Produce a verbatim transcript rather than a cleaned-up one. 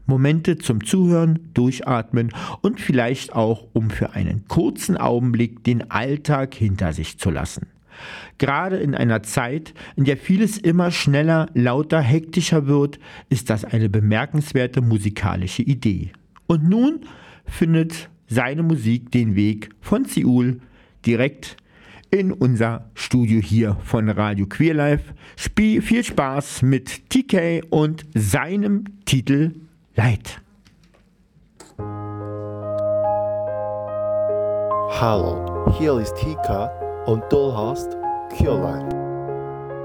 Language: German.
Momente zum Zuhören, Durchatmen und vielleicht auch, um für einen kurzen Augenblick den Alltag hinter sich zu lassen. Gerade in einer Zeit, in der vieles immer schneller, lauter, hektischer wird, ist das eine bemerkenswerte musikalische Idee. Und nun findet seine Musik den Weg von Seoul direkt in unser Studio hier von Radio Queerlife. Spie- viel Spaß mit T K und seinem Titel Light. Hallo, hier ist T K und du hast Queerlife.